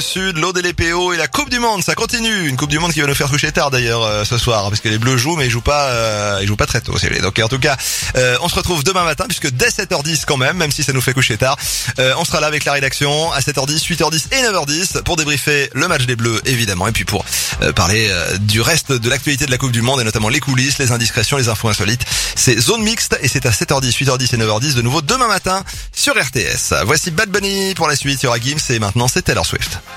Sud, l'ODLPO et la Coupe du Monde, ça continue. Une Coupe du Monde qui va nous faire coucher tard d'ailleurs ce soir, parce que les Bleus jouent, mais ils jouent pas très tôt. Donc en tout cas, on se retrouve demain matin, puisque dès 7h10 quand même si ça nous fait coucher tard, on sera là avec la rédaction à 7h10, 8h10 et 9h10 pour débriefer le match des Bleus évidemment, et puis pour parler du reste de l'actualité de la Coupe du Monde et notamment les coulisses, les indiscrétions, les infos insolites. C'est Zone Mixte et c'est à 7h10, 8h10 et 9h10 de nouveau demain matin sur RTS. Voici Bad Bunny pour la suite, il y aura Gims et maintenant c'est Taylor Swift.